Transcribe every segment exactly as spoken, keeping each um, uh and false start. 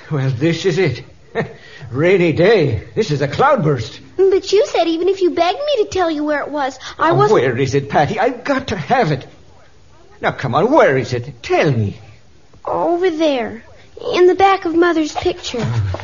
Well, this is it. Rainy day. This is a cloudburst. But you said even if you begged me to tell you where it was, I oh, wasn't... Where is it, Patty? I've got to have it. Now, come on, where is it? Tell me. Over there, in the back of Mother's picture.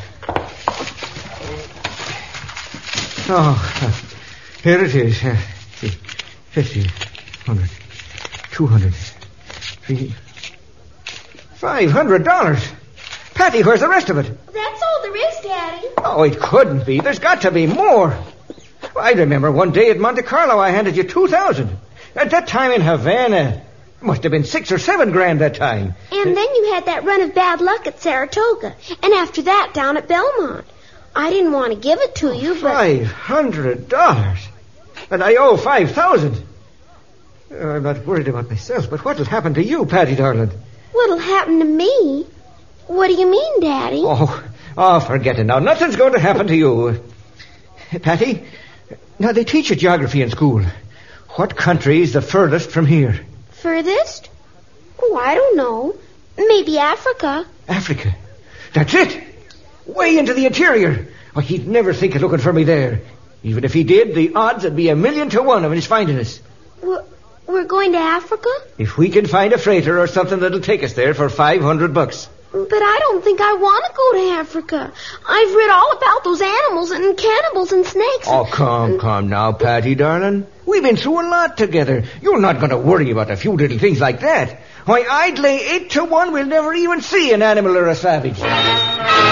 Oh, here it is. Uh, fifty, hundred, two hundred, three, five hundred dollars. Patty, where's the rest of it? That's all there is, Daddy. Oh, it couldn't be. There's got to be more. I remember one day at Monte Carlo I handed you two thousand. At that time in Havana, it must have been six or seven grand that time. And then you had that run of bad luck at Saratoga. And after that, down at Belmont. I didn't want to give it to you, but... Five hundred dollars? And I owe five thousand. I'm not worried about myself, but what'll happen to you, Patty, darling? What'll happen to me? What do you mean, Daddy? Oh, oh, forget it now. Nothing's going to happen to you. Patty, now they teach you geography in school. What country is the furthest from here? Furthest? Oh, I don't know. Maybe Africa. Africa? That's it. Way into the interior. Oh, he'd never think of looking for me there. Even if he did, the odds would be a million to one of his finding us. We're, we're going to Africa? If we can find a freighter or something that'll take us there for five hundred bucks. But I don't think I want to go to Africa. I've read all about those animals and cannibals and snakes. Oh, come, come now, Patty, darling. We've been through a lot together. You're not going to worry about a few little things like that. Why, I'd lay eight to one we'll never even see an animal or a savage.